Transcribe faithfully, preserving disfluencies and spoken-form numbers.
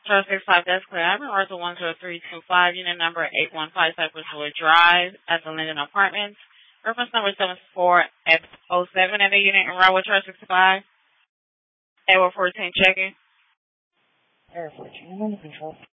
Charles six five, that's clear. I'm in Arthur one zero three two five, unit number eight one five Cypress Wood Drive at the Linden Apartments. Reference number seven four F zero seven at the unit in Route Charles six five. Edward fourteen checking. Error fourteen, I'm under control.